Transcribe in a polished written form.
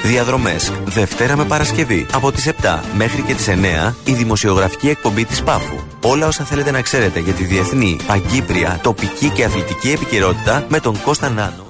Διαδρομές Δευτέρα με Παρασκευή από τις 7 μέχρι και τις 9 η δημοσιογραφική εκπομπή της Πάφου. Όλα όσα θέλετε να ξέρετε για τη διεθνή, παγκύπρια, τοπική και αθλητική επικαιρότητα με τον Κώστα Νάνο.